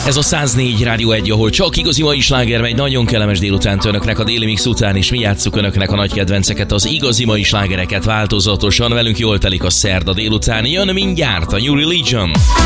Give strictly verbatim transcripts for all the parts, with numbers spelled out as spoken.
Ez a száznégy Rádió egy, ahol csak igazi mai sláger megy. Nagyon kellemes délutánt önöknek a déli mix után, és mi játsszuk önöknek a nagy kedvenceket, az igazi mai slágereket változatosan. Velünk jól telik a szerda délután. Jön mindjárt a New Religion.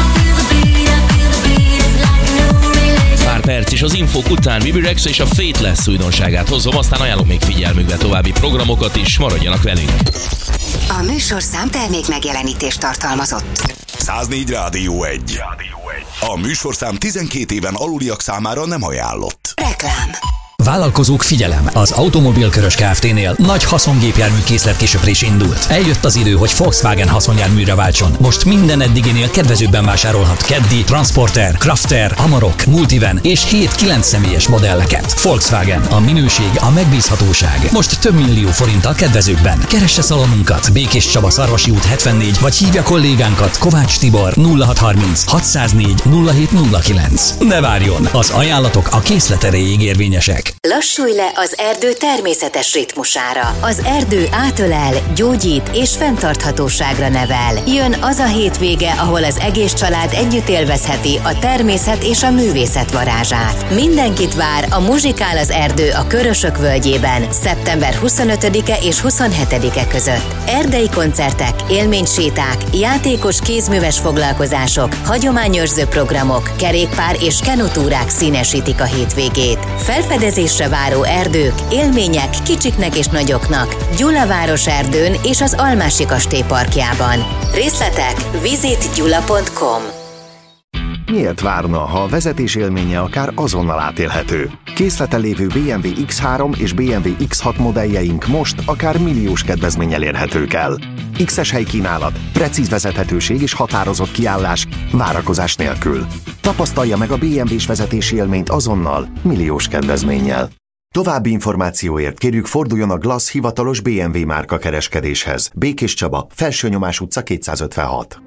Pár perc és az infók után Bibi Rexha és a Faithless újdonságát hozom, aztán ajánlom még figyelmükbe további programokat is, maradjanak velünk. A műsorszám termék megjelenítést tartalmazott. száznégy Rádió egy. A műsorszám tizenkét éven aluliak számára nem ajánlott. Reklám. Vállalkozók, figyelem! Az Automobilkörös Kft-nél nagy haszongépjármű készletkisöprés indult. Eljött az idő, hogy Volkswagen haszonjárműre váltson. Most minden eddiginél kedvezőbben vásárolhat Caddy, Transporter, Crafter, Amarok, Multivan és hét kilenc személyes modelleket. Volkswagen, a minőség, a megbízhatóság. Most több millió forinttal kedvezőkben. Keresse szalonunkat, Békés Csaba, Szarvasi út hetvennégy, vagy hívja kollégánkat, Kovács Tibor nulla hat harminc hatszáznégy nulla hét nulla kilenc. Ne várjon! Az ajánlatok a készlet erejéig érvényesek. Lassulj le az erdő természetes ritmusára. Az erdő átölel, gyógyít és fenntarthatóságra nevel. Jön az a hétvége, ahol az egész család együtt élvezheti a természet és a művészet varázsát. Mindenkit vár a Muzsikál az erdő a Körösök völgyében szeptember huszonötödike és huszonhetedike között. Erdei koncertek, élményséták, játékos kézműves foglalkozások, hagyományőrző programok, kerékpár és kenutúrák színesítik a hétvégét. Felfedezésre váró erdők, élmények kicsiknek és nagyoknak Gyulaváros erdőn és az Almási kastély parkjában. Részletek visit gyula pont com. Miért várna, ha a vezetés élménye akár azonnal átélhető? Készleten lévő bé em vé iksz három és bé em vé iksz hat modelljeink most akár milliós kedvezménnyel érhetők el. X-es helykínálat, precíz vezethetőség és határozott kiállás, várakozás nélkül. Tapasztalja meg a bé em vés vezetési élményt azonnal, milliós kedvezménnyel. További információért kérjük, forduljon a Glass hivatalos bé em vé márka kereskedéshez. Békés Csaba, Felsőnyomás utca kétszázötvenhat.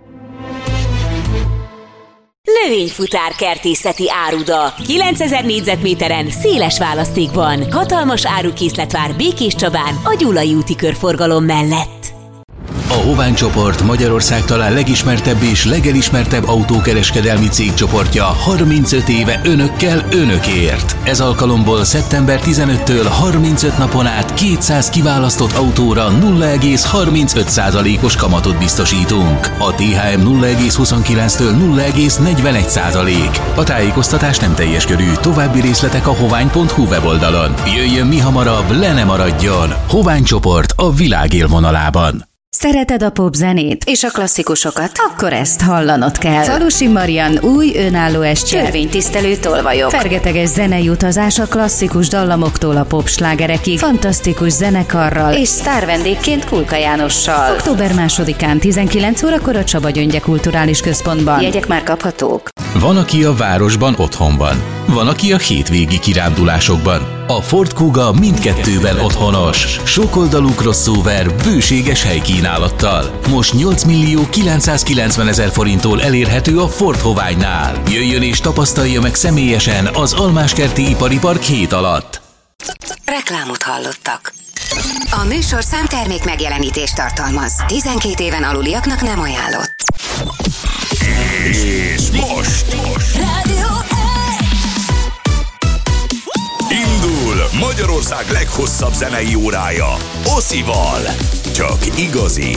Növényfutár kertészeti áruda. kilencezer négyzetméteren széles választékban. Hatalmas árukészlet vár Békés Csabán a Gyulai úti körforgalom mellett. A Hovány csoport Magyarország talán legismertebb és legelismertebb autókereskedelmi cégcsoportja harmincöt éve önökkel, önökért. Ez alkalomból szeptember tizenötödikétől harmincöt napon át kétszáz kiválasztott autóra nulla egész harmincöt százalékos kamatot biztosítunk. A té há em nulla egész huszonkilenctől nulla egész negyvenegy százalék. A tájékoztatás nem teljes körű, további részletek a hovány pont hu weboldalon. Jöjjön mi hamarabb, le ne maradjon! Hovány csoport a világ élvonalában. Szereted a popzenét és a klasszikusokat? Akkor ezt hallanod kell. Falusi Marian új önálló estje. Törvénytisztelő tolvajok. Fergeteges zenei utazás a klasszikus dallamoktól a popslágerekig. Fantasztikus zenekarral és sztárvendégként Kulka Jánossal. október másodikán tizenkilenc órakor a Csaba Gyöngye Kulturális Központban. Jegyek már kaphatók. Van, aki a városban otthon van. Van, aki a hétvégi kirándulásokban. A Ford Kuga mindkettőben otthonos. Sokoldalú crossover bőséges helykínálattal. Most nyolc millió kilencszázkilencvenezer forinttól elérhető a Ford Hoványnál. Jöjjön és tapasztalja meg személyesen az Almáskerti Ipari Park hét alatt. Reklámot hallottak. A műsorszám termék megjelenítést tartalmaz. tizenkét éven aluliaknak nem ajánlott. És most, most. Rádió Indul Magyarország leghosszabb zenei órája Oszival. Csak igazi